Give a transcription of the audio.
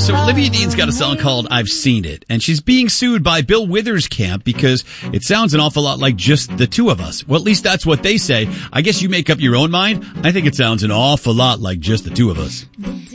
So Olivia Dean's got a song called I've Seen It, and she's being sued by Bill Withers' camp because it sounds an awful lot like Just the Two of Us. Well, at least that's what they say. I guess you make up your own mind. I think it sounds an awful lot like Just the Two of Us.